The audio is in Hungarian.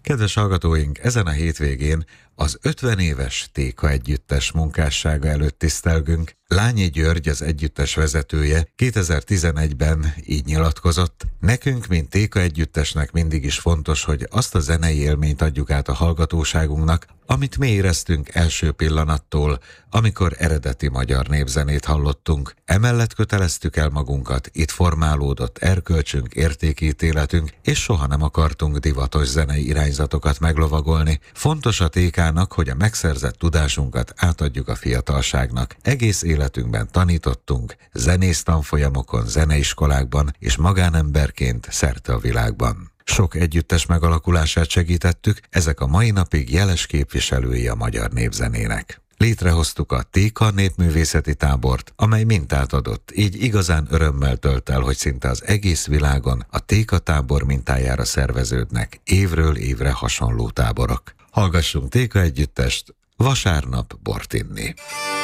Kedves hallgatóink, ezen a hétvégén az 50 éves Téka Együttes munkássága előtt tisztelgünk. Lányi György, az együttes vezetője 2011-ben így nyilatkozott: nekünk, mint Téka Együttesnek mindig is fontos, hogy azt a zenei élményt adjuk át a hallgatóságunknak, amit mi éreztünk első pillanattól, amikor eredeti magyar népzenét hallottunk. Emellett köteleztük el magunkat, itt formálódott erkölcsünk, értékítéletünk, és soha nem akartunk divatos zenei irányzatokat meglovagolni. Fontos a Tékának, hogy a megszerzett tudásunkat átadjuk a fiatalságnak. Egész életünkben tanítottunk, zenész tanfolyamokon, zeneiskolákban és magánemberként szerte a világban. Sok együttes megalakulását segítettük, ezek a mai napig jeles képviselői a magyar népzenének. Létrehoztuk a Téka népművészeti tábort, amely mintát adott, így igazán örömmel tölt el, hogy szinte az egész világon a Téka tábor mintájára szerveződnek évről évre hasonló táborok. Hallgassunk Téka Együttest, Vasárnap bort inni.